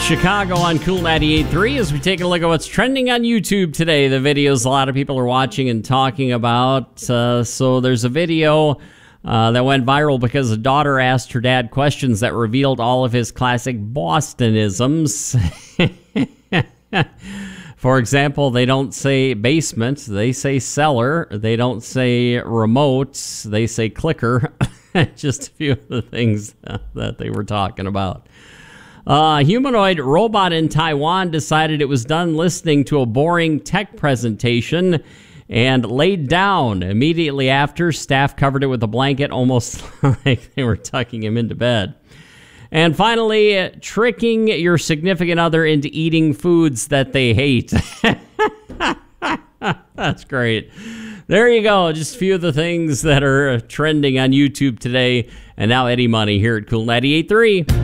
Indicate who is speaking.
Speaker 1: Chicago on Cool 98.3 as we take a look at what's trending on YouTube today. The videos a lot of people are watching and talking about. So there's a video that went viral because a daughter asked her dad questions that revealed all of his classic Bostonisms. For example, they don't say basement, they say cellar. They don't say remote, they say clicker. Just a few of the things that they were talking about. A humanoid robot in Taiwan decided it was done listening to a boring tech presentation and laid down. Immediately after, staff covered it with a blanket, almost like they were tucking him into bed. And finally, tricking your significant other into eating foods that they hate. That's great. There you go. Just a few of the things that are trending on YouTube today. And now Eddie Money here at Cool 98.3.